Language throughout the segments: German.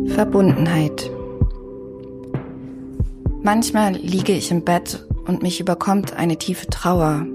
Verbundenheit. Manchmal liege ich im Bett und mich überkommt eine tiefe Trauer.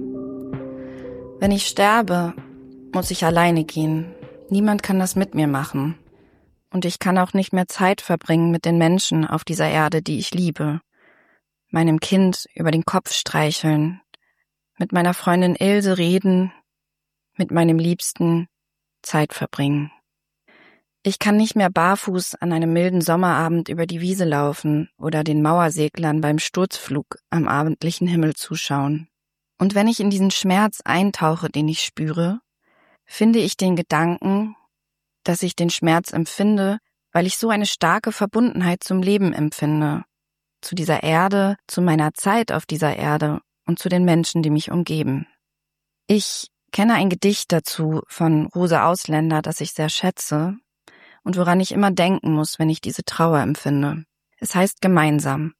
Wenn ich sterbe, muss ich alleine gehen. Niemand kann das mit mir machen. Und ich kann auch nicht mehr Zeit verbringen mit den Menschen auf dieser Erde, die ich liebe. Meinem Kind über den Kopf streicheln, mit meiner Freundin Ilse reden, mit meinem Liebsten Zeit verbringen. Ich kann nicht mehr barfuß an einem milden Sommerabend über die Wiese laufen oder den Mauerseglern beim Sturzflug am abendlichen Himmel zuschauen. Und wenn ich in diesen Schmerz eintauche, den ich spüre, finde ich den Gedanken, dass ich den Schmerz empfinde, weil ich so eine starke Verbundenheit zum Leben empfinde, zu dieser Erde, zu meiner Zeit auf dieser Erde und zu den Menschen, die mich umgeben. Ich kenne ein Gedicht dazu von Rose Ausländer, das ich sehr schätze und woran ich immer denken muss, wenn ich diese Trauer empfinde. Es heißt gemeinsam.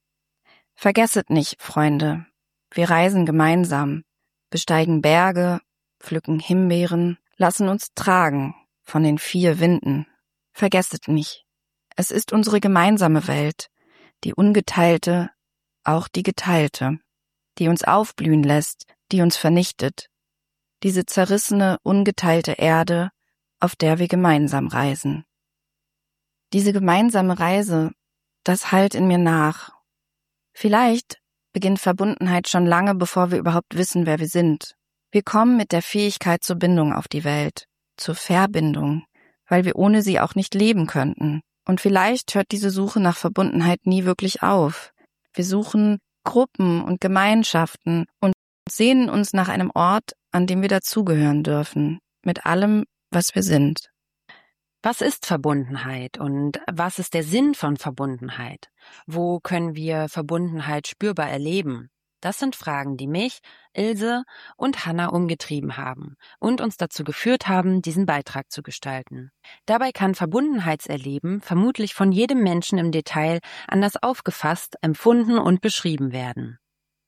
Vergesset nicht, Freunde, wir reisen gemeinsam, besteigen Berge, pflücken Himbeeren, lassen uns tragen von den 4 Winden. Vergesset nicht, es ist unsere gemeinsame Welt, die ungeteilte, auch die geteilte, die uns aufblühen lässt, die uns vernichtet, diese zerrissene, ungeteilte Erde, auf der wir gemeinsam reisen. Diese gemeinsame Reise, das hallt in mir nach. Vielleicht beginnt Verbundenheit schon lange, bevor wir überhaupt wissen, wer wir sind. Wir kommen mit der Fähigkeit zur Bindung auf die Welt, zur Verbindung, weil wir ohne sie auch nicht leben könnten. Und vielleicht hört diese Suche nach Verbundenheit nie wirklich auf. Wir suchen Gruppen und Gemeinschaften und sehnen uns nach einem Ort, an dem wir dazugehören dürfen, mit allem, was wir sind. Was ist Verbundenheit und was ist der Sinn von Verbundenheit? Wo können wir Verbundenheit spürbar erleben? Das sind Fragen, die mich, Ilse und Hanna umgetrieben haben und uns dazu geführt haben, diesen Beitrag zu gestalten. Dabei kann Verbundenheitserleben vermutlich von jedem Menschen im Detail anders aufgefasst, empfunden und beschrieben werden.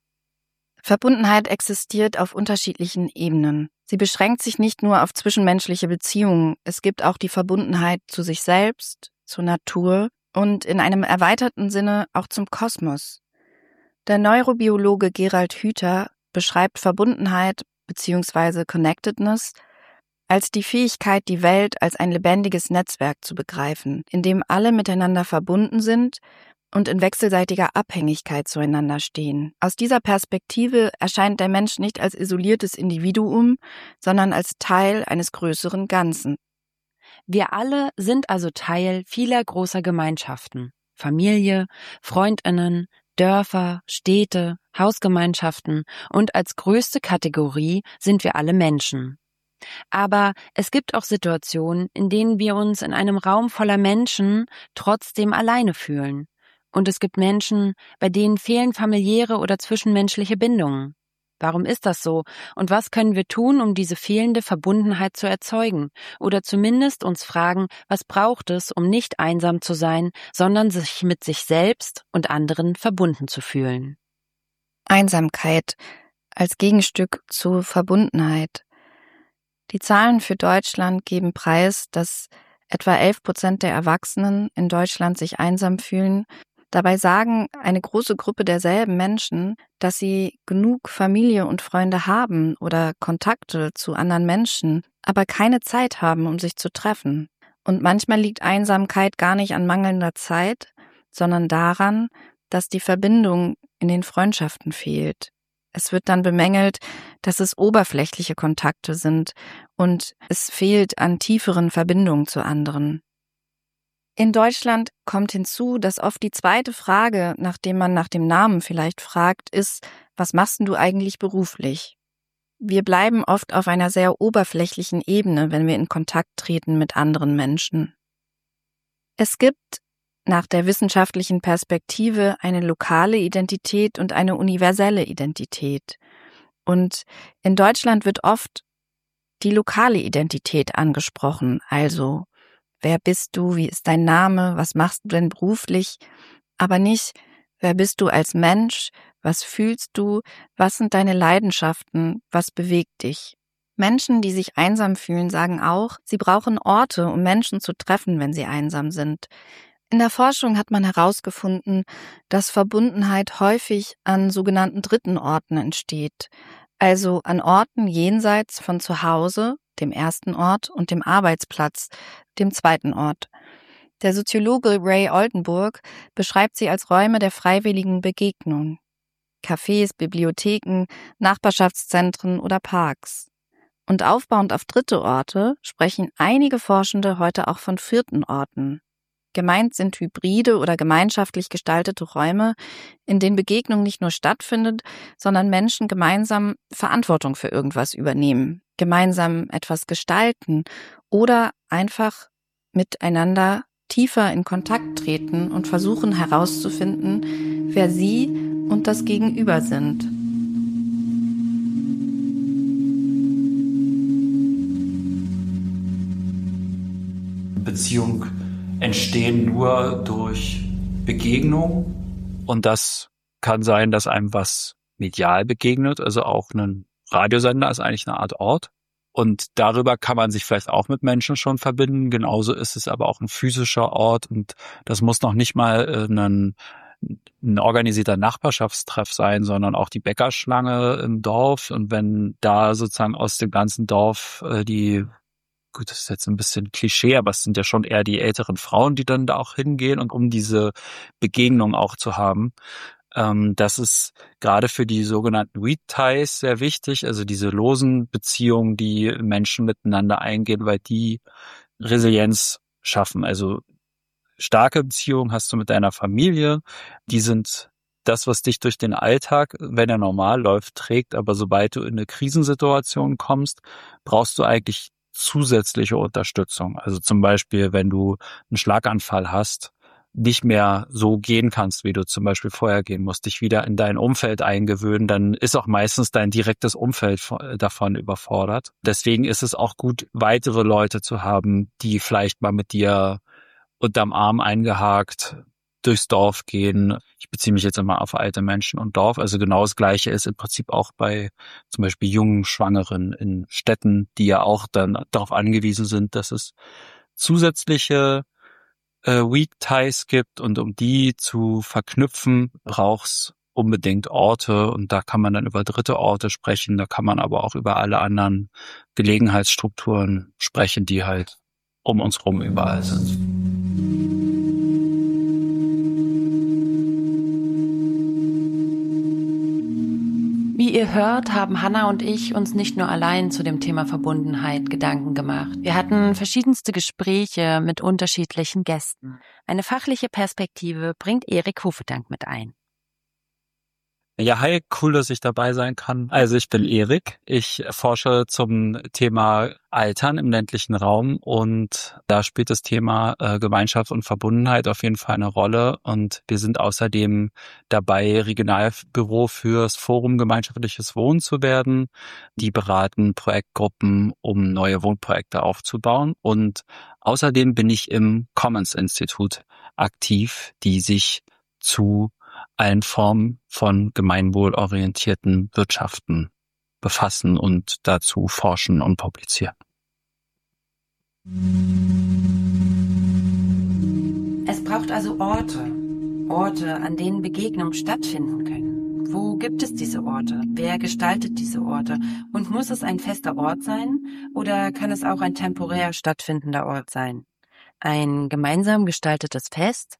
Verbundenheit existiert auf unterschiedlichen Ebenen. Sie beschränkt sich nicht nur auf zwischenmenschliche Beziehungen, es gibt auch die Verbundenheit zu sich selbst, zur Natur und in einem erweiterten Sinne auch zum Kosmos. Der Neurobiologe Gerald Hüther beschreibt Verbundenheit bzw. Connectedness als die Fähigkeit, die Welt als ein lebendiges Netzwerk zu begreifen, in dem alle miteinander verbunden sind und in wechselseitiger Abhängigkeit zueinander stehen. Aus dieser Perspektive erscheint der Mensch nicht als isoliertes Individuum, sondern als Teil eines größeren Ganzen. Wir alle sind also Teil vieler großer Gemeinschaften. Familie, FreundInnen, Dörfer, Städte, Hausgemeinschaften und als größte Kategorie sind wir alle Menschen. Aber es gibt auch Situationen, in denen wir uns in einem Raum voller Menschen trotzdem alleine fühlen. Und es gibt Menschen, bei denen fehlen familiäre oder zwischenmenschliche Bindungen. Warum ist das so? Und was können wir tun, um diese fehlende Verbundenheit zu erzeugen? Oder zumindest uns fragen, was braucht es, um nicht einsam zu sein, sondern sich mit sich selbst und anderen verbunden zu fühlen? Einsamkeit als Gegenstück zu Verbundenheit. Die Zahlen für Deutschland geben preis, dass etwa 11% der Erwachsenen in Deutschland sich einsam fühlen. Dabei sagen eine große Gruppe derselben Menschen, dass sie genug Familie und Freunde haben oder Kontakte zu anderen Menschen, aber keine Zeit haben, um sich zu treffen. Und manchmal liegt Einsamkeit gar nicht an mangelnder Zeit, sondern daran, dass die Verbindung in den Freundschaften fehlt. Es wird dann bemängelt, dass es oberflächliche Kontakte sind und es fehlt an tieferen Verbindungen zu anderen. In Deutschland kommt hinzu, dass oft die zweite Frage, nachdem man nach dem Namen vielleicht fragt, ist, was machst denn du eigentlich beruflich? Wir bleiben oft auf einer sehr oberflächlichen Ebene, wenn wir in Kontakt treten mit anderen Menschen. Es gibt nach der wissenschaftlichen Perspektive eine lokale Identität und eine universelle Identität. Und in Deutschland wird oft die lokale Identität angesprochen, also wer bist du, wie ist dein Name, was machst du denn beruflich, aber nicht, wer bist du als Mensch, was fühlst du, was sind deine Leidenschaften, was bewegt dich. Menschen, die sich einsam fühlen, sagen auch, sie brauchen Orte, um Menschen zu treffen, wenn sie einsam sind. In der Forschung hat man herausgefunden, dass Verbundenheit häufig an sogenannten dritten Orten entsteht, also an Orten jenseits von zu Hause, dem ersten Ort, und dem Arbeitsplatz, dem zweiten Ort. Der Soziologe Ray Oldenburg beschreibt sie als Räume der freiwilligen Begegnung. Cafés, Bibliotheken, Nachbarschaftszentren oder Parks. Und aufbauend auf dritte Orte sprechen einige Forschende heute auch von vierten Orten. Gemeint sind hybride oder gemeinschaftlich gestaltete Räume, in denen Begegnung nicht nur stattfindet, sondern Menschen gemeinsam Verantwortung für irgendwas übernehmen, gemeinsam etwas gestalten oder einfach miteinander tiefer in Kontakt treten und versuchen herauszufinden, wer sie und das Gegenüber sind. Beziehung entstehen nur durch Begegnung. Und das kann sein, dass einem was medial begegnet, also auch ein Radiosender ist eigentlich eine Art Ort. Und darüber kann man sich vielleicht auch mit Menschen schon verbinden. Genauso ist es aber auch ein physischer Ort. Und das muss noch nicht mal ein organisierter Nachbarschaftstreff sein, sondern auch die Bäckerschlange im Dorf. Und wenn da sozusagen aus dem ganzen Dorf gut, das ist jetzt ein bisschen Klischee, aber es sind ja schon eher die älteren Frauen, die dann da auch hingehen und um diese Begegnung auch zu haben. Das ist gerade für die sogenannten Weak Ties sehr wichtig, also diese losen Beziehungen, die Menschen miteinander eingehen, weil die Resilienz schaffen. Also starke Beziehungen hast du mit deiner Familie, die sind das, was dich durch den Alltag, wenn er normal läuft, trägt, aber sobald du in eine Krisensituation kommst, brauchst du eigentlich zusätzliche Unterstützung. Also zum Beispiel, wenn du einen Schlaganfall hast, nicht mehr so gehen kannst, wie du zum Beispiel vorher gehen musst, dich wieder in dein Umfeld eingewöhnen, dann ist auch meistens dein direktes Umfeld davon überfordert. Deswegen ist es auch gut, weitere Leute zu haben, die vielleicht mal mit dir unterm Arm eingehakt durchs Dorf gehen. Ich beziehe mich jetzt immer auf alte Menschen und Dorf. Also genau das Gleiche ist im Prinzip auch bei zum Beispiel jungen Schwangeren in Städten, die ja auch dann darauf angewiesen sind, dass es zusätzliche Weak Ties gibt, und um die zu verknüpfen, braucht's unbedingt Orte, und da kann man dann über dritte Orte sprechen, da kann man aber auch über alle anderen Gelegenheitsstrukturen sprechen, die halt um uns rum überall sind. Wie ihr hört, haben Hannah und ich uns nicht nur allein zu dem Thema Verbundenheit Gedanken gemacht. Wir hatten verschiedenste Gespräche mit unterschiedlichen Gästen. Eine fachliche Perspektive bringt Erik Hofedank mit ein. Ja, hi, cool, dass ich dabei sein kann. Also ich bin Erik. Ich forsche zum Thema Altern im ländlichen Raum, und da spielt das Thema Gemeinschaft und Verbundenheit auf jeden Fall eine Rolle. Und wir sind außerdem dabei, Regionalbüro fürs Forum Gemeinschaftliches Wohnen zu werden. Die beraten Projektgruppen, um neue Wohnprojekte aufzubauen. Und außerdem bin ich im Commons-Institut aktiv, die sich zu allen Formen von gemeinwohlorientierten Wirtschaften befassen und dazu forschen und publizieren. Es braucht also Orte, an denen Begegnungen stattfinden können. Wo gibt es diese Orte? Wer gestaltet diese Orte? Und muss es ein fester Ort sein oder kann es auch ein temporär stattfindender Ort sein? Ein gemeinsam gestaltetes Fest?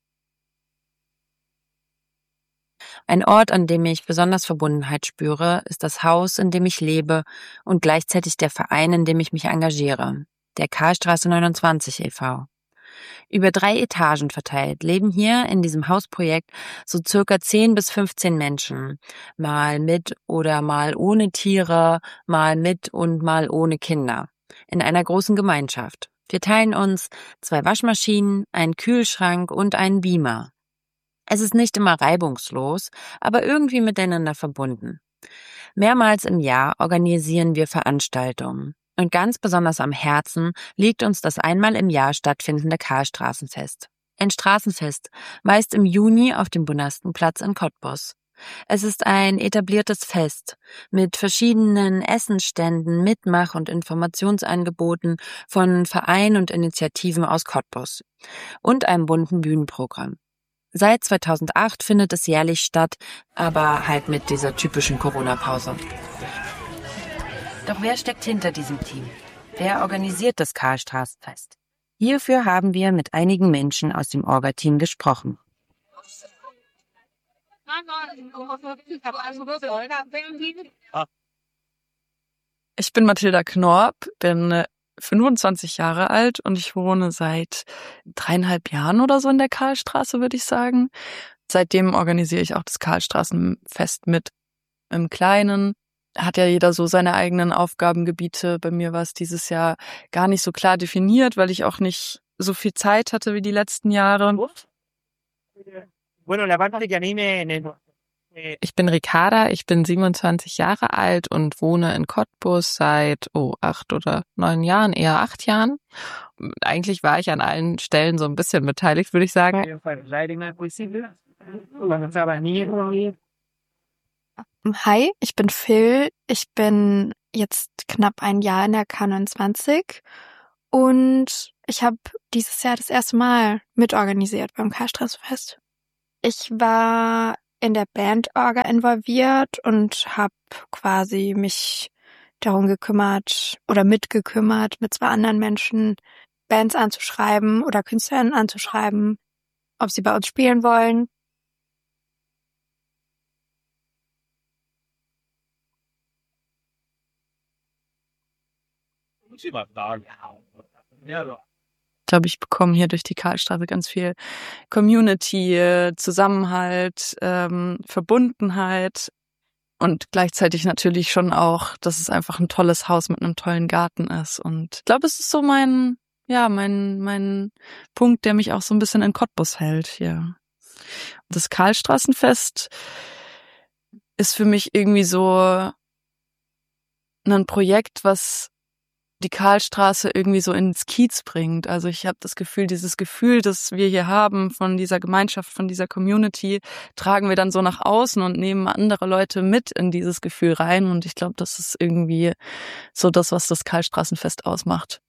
Ein Ort, an dem ich besonders Verbundenheit spüre, ist das Haus, in dem ich lebe und gleichzeitig der Verein, in dem ich mich engagiere, der Karlstraße 29 e.V. Über 3 Etagen verteilt leben hier in diesem Hausprojekt so circa 10 bis 15 Menschen, mal mit oder mal ohne Tiere, mal mit und mal ohne Kinder, in einer großen Gemeinschaft. Wir teilen uns 2 Waschmaschinen, einen Kühlschrank und einen Beamer. Es ist nicht immer reibungslos, aber irgendwie miteinander verbunden. Mehrmals im Jahr organisieren wir Veranstaltungen. Und ganz besonders am Herzen liegt uns das einmal im Jahr stattfindende Karlstraßenfest. Ein Straßenfest, meist im Juni auf dem Bunastenplatz in Cottbus. Es ist ein etabliertes Fest mit verschiedenen Essensständen, Mitmach- und Informationsangeboten von Vereinen und Initiativen aus Cottbus und einem bunten Bühnenprogramm. Seit 2008 findet es jährlich statt, aber halt mit dieser typischen Corona-Pause. Doch wer steckt hinter diesem Team? Wer organisiert das Karlstraßenfest? Hierfür haben wir mit einigen Menschen aus dem Orga-Team gesprochen. Ich bin Mathilda Knorp, bin 25 Jahre alt und ich wohne seit 3,5 Jahren oder so in der Karlstraße, würde ich sagen. Seitdem organisiere ich auch das Karlstraßenfest mit im Kleinen. Hat ja jeder so seine eigenen Aufgabengebiete. Bei mir war es dieses Jahr gar nicht so klar definiert, weil ich auch nicht so viel Zeit hatte wie die letzten Jahre. Ich bin Ricarda, ich bin 27 Jahre alt und wohne in Cottbus seit 8 oder 9 Jahren, eher 8 Jahren. Eigentlich war ich an allen Stellen so ein bisschen beteiligt, würde ich sagen. Hi, ich bin Phil. Ich bin jetzt knapp ein Jahr in der K29 und ich habe dieses Jahr das erste Mal mitorganisiert beim Karlstraßenfest. Ich war in der Bandorga involviert und habe quasi mich darum gekümmert oder mitgekümmert, mit 2 anderen Menschen Bands anzuschreiben oder KünstlerInnen anzuschreiben, ob sie bei uns spielen wollen. Ich glaube, ich bekomme hier durch die Karlstraße ganz viel Community, Zusammenhalt, Verbundenheit und gleichzeitig natürlich schon auch, dass es einfach ein tolles Haus mit einem tollen Garten ist. Und ich glaube, es ist so mein Punkt, der mich auch so ein bisschen in Cottbus hält hier. Das Karlstraßenfest ist für mich irgendwie so ein Projekt, was die Karlstraße irgendwie so ins Kiez bringt. Also ich habe das Gefühl, dieses Gefühl, das wir hier haben von dieser Gemeinschaft, von dieser Community, tragen wir dann so nach außen und nehmen andere Leute mit in dieses Gefühl rein. Und ich glaube, das ist irgendwie so das, was das Karlstraßenfest ausmacht.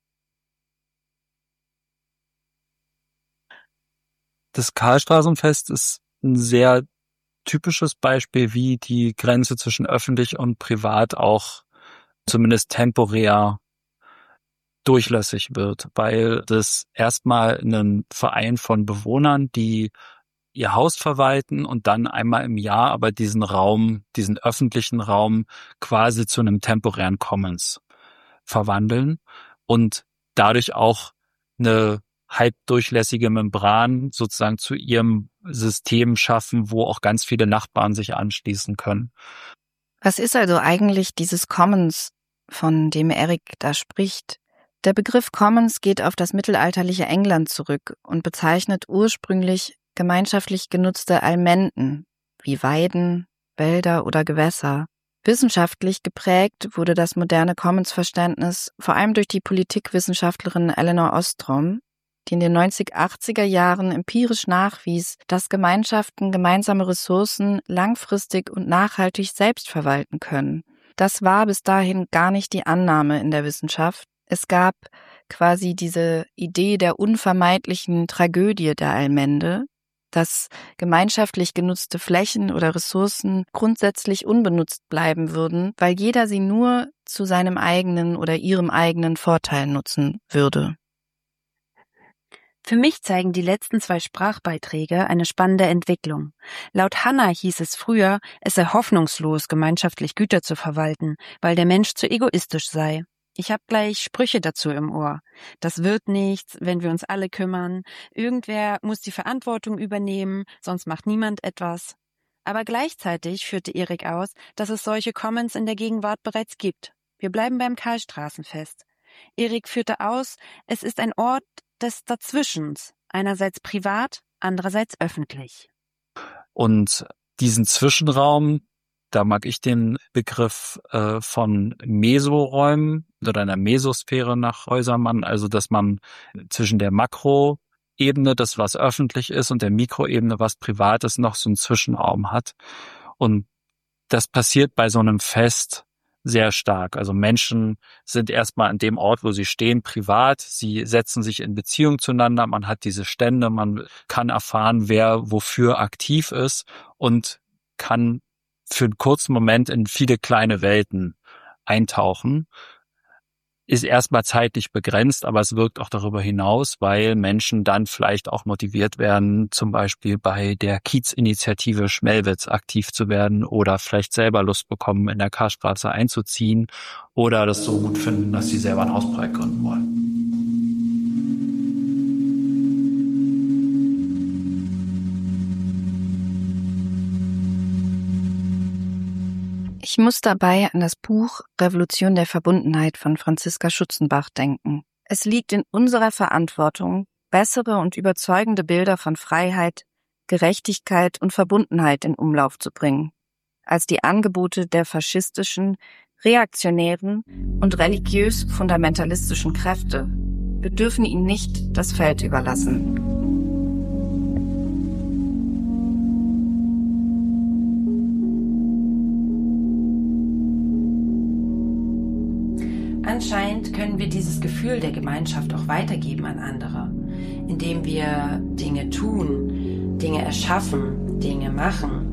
Das Karlstraßenfest ist ein sehr typisches Beispiel, wie die Grenze zwischen öffentlich und privat auch zumindest temporär durchlässig wird, weil das erstmal ein Verein von Bewohnern, die ihr Haus verwalten und dann einmal im Jahr aber diesen Raum, diesen öffentlichen Raum quasi zu einem temporären Commons verwandeln und dadurch auch eine halbdurchlässige Membran sozusagen zu ihrem System schaffen, wo auch ganz viele Nachbarn sich anschließen können. Was ist also eigentlich dieses Commons, von dem Erik da spricht? Der Begriff Commons geht auf das mittelalterliche England zurück und bezeichnet ursprünglich gemeinschaftlich genutzte Allmenden, wie Weiden, Wälder oder Gewässer. Wissenschaftlich geprägt wurde das moderne Commons-Verständnis vor allem durch die Politikwissenschaftlerin Elinor Ostrom, die in den 1980er Jahren empirisch nachwies, dass Gemeinschaften gemeinsame Ressourcen langfristig und nachhaltig selbst verwalten können. Das war bis dahin gar nicht die Annahme in der Wissenschaft. Es gab quasi diese Idee der unvermeidlichen Tragödie der Allmende, dass gemeinschaftlich genutzte Flächen oder Ressourcen grundsätzlich unbenutzt bleiben würden, weil jeder sie nur zu seinem eigenen oder ihrem eigenen Vorteil nutzen würde. Für mich zeigen die letzten 2 Sprachbeiträge eine spannende Entwicklung. Laut Hannah hieß es früher, es sei hoffnungslos, gemeinschaftlich Güter zu verwalten, weil der Mensch zu egoistisch sei. Ich habe gleich Sprüche dazu im Ohr. Das wird nichts, wenn wir uns alle kümmern. Irgendwer muss die Verantwortung übernehmen, sonst macht niemand etwas. Aber gleichzeitig führte Erik aus, dass es solche Commons in der Gegenwart bereits gibt. Wir bleiben beim Karlstraßenfest. Erik führte aus, es ist ein Ort des Dazwischens, einerseits privat, andererseits öffentlich. Und diesen Zwischenraum, da mag ich den Begriff von Mesoräumen oder einer Mesosphäre nach Häusermann, also dass man zwischen der Makroebene, das was öffentlich ist, und der Mikroebene, was privat ist, noch so einen Zwischenraum hat. Und das passiert bei so einem Fest sehr stark. Also Menschen sind erstmal an dem Ort, wo sie stehen, privat. Sie setzen sich in Beziehung zueinander. Man hat diese Stände. Man kann erfahren, wer wofür aktiv ist und kann für einen kurzen Moment in viele kleine Welten eintauchen. Ist erstmal zeitlich begrenzt, aber es wirkt auch darüber hinaus, weil Menschen dann vielleicht auch motiviert werden, zum Beispiel bei der Kiezinitiative Schmelwitz aktiv zu werden oder vielleicht selber Lust bekommen, in der Karstraße einzuziehen oder das so gut finden, dass sie selber ein Hausprojekt gründen wollen. Ich muss dabei an das Buch Revolution der Verbundenheit von Franziska Schutzenbach denken. Es liegt in unserer Verantwortung, bessere und überzeugende Bilder von Freiheit, Gerechtigkeit und Verbundenheit in Umlauf zu bringen, als die Angebote der faschistischen, reaktionären und religiös-fundamentalistischen Kräfte. Wir dürfen ihnen nicht das Feld überlassen. Anscheinend können wir dieses Gefühl der Gemeinschaft auch weitergeben an andere, indem wir Dinge tun, Dinge erschaffen, Dinge machen.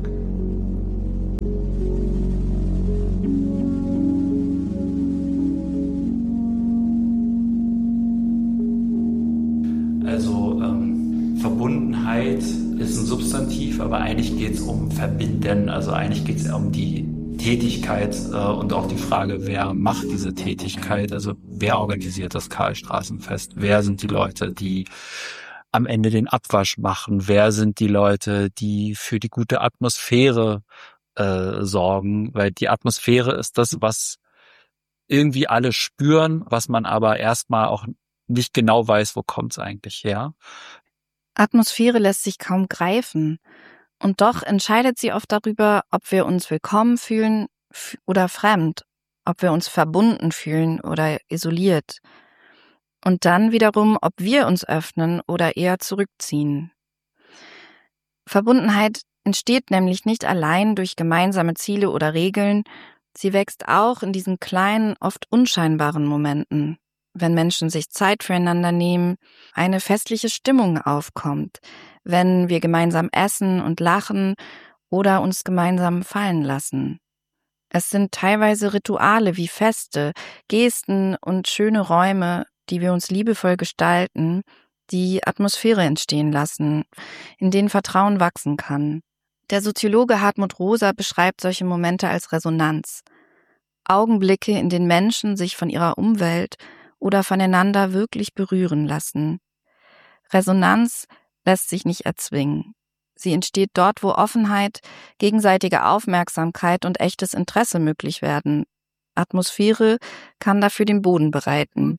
Also Verbundenheit ist ein Substantiv, aber eigentlich geht es um Verbinden. Also eigentlich geht es um die Tätigkeit und auch die Frage, wer macht diese Tätigkeit, also wer organisiert das Karlstraßenfest, wer sind die Leute, die am Ende den Abwasch machen, wer sind die Leute, die für die gute Atmosphäre sorgen, weil die Atmosphäre ist das, was irgendwie alle spüren, was man aber erstmal auch nicht genau weiß, wo kommt's eigentlich her. Atmosphäre lässt sich kaum greifen. Und doch entscheidet sie oft darüber, ob wir uns willkommen fühlen oder fremd, ob wir uns verbunden fühlen oder isoliert. Und dann wiederum, ob wir uns öffnen oder eher zurückziehen. Verbundenheit entsteht nämlich nicht allein durch gemeinsame Ziele oder Regeln, sie wächst auch in diesen kleinen, oft unscheinbaren Momenten, wenn Menschen sich Zeit füreinander nehmen, eine festliche Stimmung aufkommt, wenn wir gemeinsam essen und lachen oder uns gemeinsam fallen lassen. Es sind teilweise Rituale wie Feste, Gesten und schöne Räume, die wir uns liebevoll gestalten, die Atmosphäre entstehen lassen, in denen Vertrauen wachsen kann. Der Soziologe Hartmut Rosa beschreibt solche Momente als Resonanz. Augenblicke, in denen Menschen sich von ihrer Umwelt oder voneinander wirklich berühren lassen. Resonanz lässt sich nicht erzwingen. Sie entsteht dort, wo Offenheit, gegenseitige Aufmerksamkeit und echtes Interesse möglich werden. Atmosphäre kann dafür den Boden bereiten.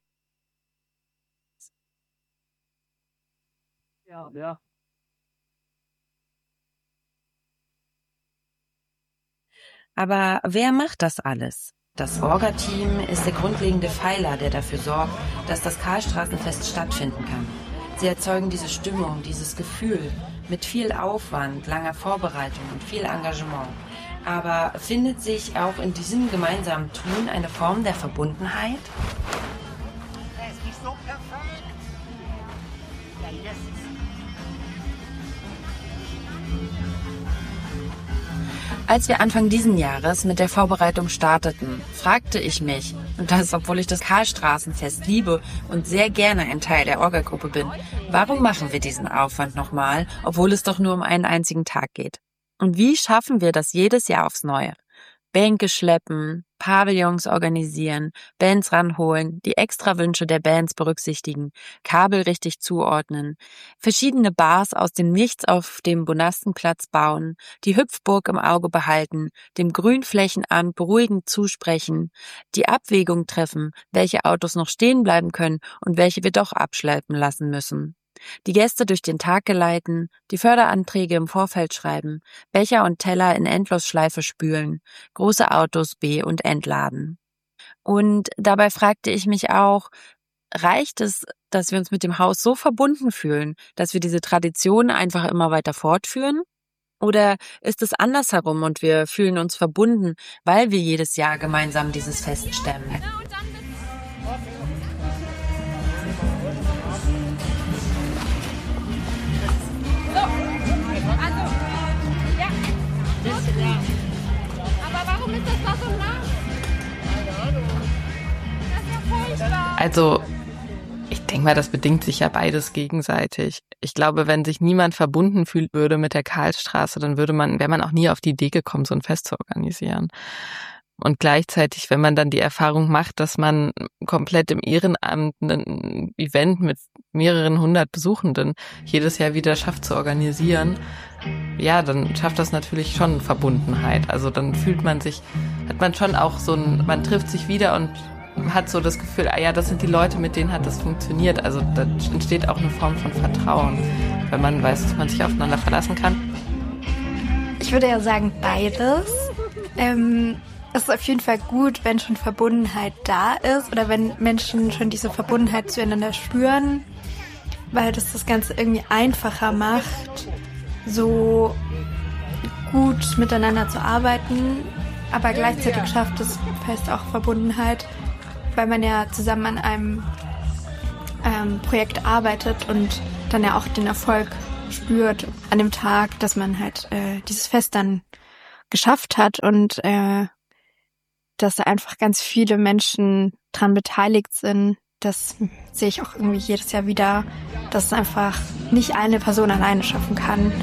Ja. Aber wer macht das alles? Das Orga-Team ist der grundlegende Pfeiler, der dafür sorgt, dass das Karlstraßenfest stattfinden kann. Sie erzeugen diese Stimmung, dieses Gefühl mit viel Aufwand, langer Vorbereitung und viel Engagement. Aber findet sich auch in diesem gemeinsamen Tun eine Form der Verbundenheit? Das ist nicht so perfekt. Ja, yes. Als wir Anfang diesen Jahres mit der Vorbereitung starteten, fragte ich mich, und das obwohl ich das Karlstraßenfest liebe und sehr gerne ein Teil der Orga-Gruppe bin, warum machen wir diesen Aufwand nochmal, obwohl es doch nur um einen einzigen Tag geht? Und wie schaffen wir das jedes Jahr aufs Neue? Bänke schleppen, Pavillons organisieren, Bands ranholen, die Extrawünsche der Bands berücksichtigen, Kabel richtig zuordnen, verschiedene Bars aus dem Nichts auf dem Bonastenplatz bauen, die Hüpfburg im Auge behalten, dem Grünflächenamt beruhigend zusprechen, die Abwägung treffen, welche Autos noch stehen bleiben können und welche wir doch abschleppen lassen müssen. Die Gäste durch den Tag geleiten, die Förderanträge im Vorfeld schreiben, Becher und Teller in Endlosschleife spülen, große Autos be- und entladen. Und dabei fragte ich mich auch, reicht es, dass wir uns mit dem Haus so verbunden fühlen, dass wir diese Tradition einfach immer weiter fortführen? Oder ist es andersherum und wir fühlen uns verbunden, weil wir jedes Jahr gemeinsam dieses Fest stemmen? Aber warum ist das da so nah? Das ist ja furchtbar. Also, ich denke mal, das bedingt sich ja beides gegenseitig. Ich glaube, wenn sich niemand verbunden fühlen würde mit der Karlstraße, dann wäre man auch nie auf die Idee gekommen, so ein Fest zu organisieren. Und gleichzeitig, wenn man dann die Erfahrung macht, dass man komplett im Ehrenamt ein Event mit mehreren 100 Besuchenden jedes Jahr wieder schafft zu organisieren, ja, dann schafft das natürlich schon Verbundenheit. Also dann hat man schon auch man trifft sich wieder und hat so das Gefühl, das sind die Leute, mit denen hat das funktioniert. Also da entsteht auch eine Form von Vertrauen, wenn man weiß, dass man sich aufeinander verlassen kann. Ich würde ja sagen, beides. Es ist auf jeden Fall gut, wenn schon Verbundenheit da ist oder wenn Menschen schon diese Verbundenheit zueinander spüren, weil das Ganze irgendwie einfacher macht, so gut miteinander zu arbeiten, aber gleichzeitig schafft das Fest auch Verbundenheit, weil man ja zusammen an einem Projekt arbeitet und dann ja auch den Erfolg spürt an dem Tag, dass man halt dieses Fest dann geschafft hat und dass da einfach ganz viele Menschen dran beteiligt sind. Das sehe ich auch irgendwie jedes Jahr wieder, dass es einfach nicht eine Person alleine schaffen kann.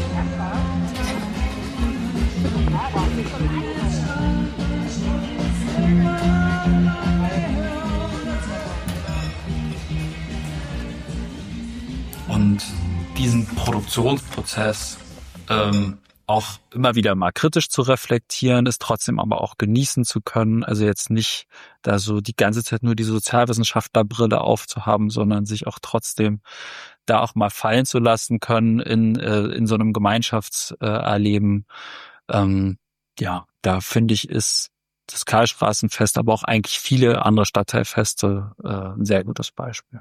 Und diesen Produktionsprozess auch immer wieder mal kritisch zu reflektieren, es trotzdem aber auch genießen zu können. Also jetzt nicht da so die ganze Zeit nur die Sozialwissenschaftlerbrille aufzuhaben, sondern sich auch trotzdem da auch mal fallen zu lassen können in so einem Gemeinschaftserleben. Da finde ich, ist das Karlstraßenfest, aber auch eigentlich viele andere Stadtteilfeste ein sehr gutes Beispiel.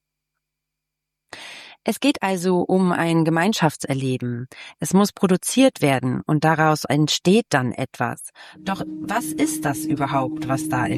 Es geht also um ein Gemeinschaftserleben. Es muss produziert werden und daraus entsteht dann etwas. Doch was ist das überhaupt, was da